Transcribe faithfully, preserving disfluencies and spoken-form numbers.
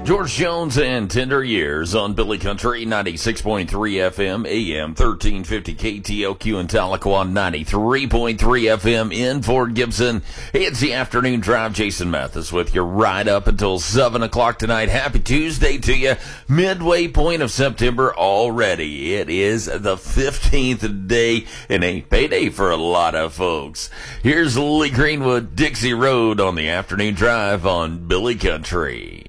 George Jones and Tender Years on Billy Country, ninety-six point three F M, A M thirteen fifty K T L Q in Tahlequah, ninety-three point three F M in Fort Gibson. Hey, it's the Afternoon Drive. Jason Mathis with you right up until seven o'clock tonight. Happy Tuesday to you. Midway point of September already. It is the fifteenth day and a payday for a lot of folks. Here's Lee Greenwood, Dixie Road on the Afternoon Drive on Billy Country.